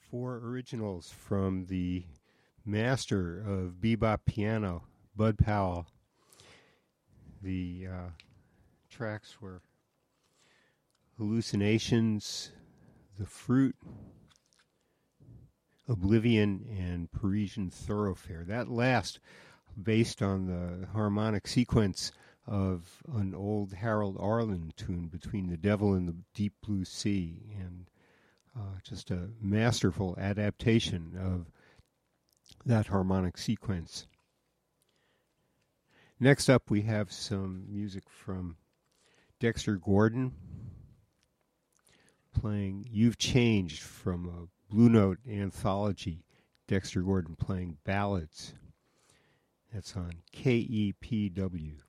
Four originals from the master of bebop piano, Bud Powell. The tracks were Hallucinations, The Fruit, Oblivion, and Parisian Thoroughfare. That last based on the harmonic sequence of an old Harold Arlen tune, Between the Devil and the Deep Blue Sea, and just a masterful adaptation of that harmonic sequence. Next up, we have some music from Dexter Gordon playing You've Changed from a Blue Note anthology. Dexter Gordon playing ballads. That's on KEPW.